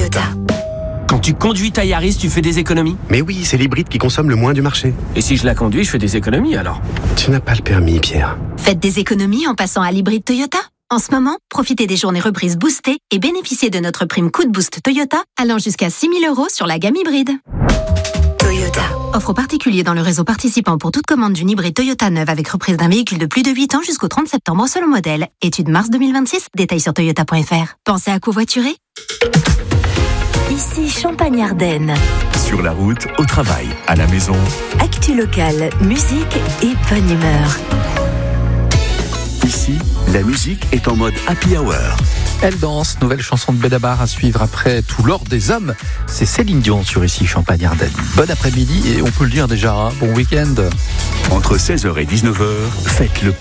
Toyota. Quand tu conduis ta Yaris, tu fais des économies? Mais oui, c'est l'hybride qui consomme le moins du marché. Et si je la conduis, je fais des économies alors? Tu n'as pas le permis, Pierre. Faites des économies en passant à l'hybride Toyota. En ce moment, profitez des journées reprises boostées et bénéficiez de notre prime coup de boost Toyota allant jusqu'à 6 000 € sur la gamme hybride. Toyota. Offre aux particuliers dans le réseau participant pour toute commande d'une hybride Toyota neuve avec reprise d'un véhicule de plus de 8 ans jusqu'au 30 septembre selon modèle. Étude mars 2026, détails sur toyota.fr. Pensez à covoiturer? Ici Champagne-Ardenne. Sur la route, au travail, à la maison. Actu locale, musique et bonne humeur. Ici, la musique est en mode happy hour. Elle danse, nouvelle chanson de Benabar à suivre après Tout l'or des hommes. C'est Céline Dion sur Ici Champagne-Ardenne. Bon après-midi et on peut le dire déjà, bon week-end. Entre 16h et 19h, faites le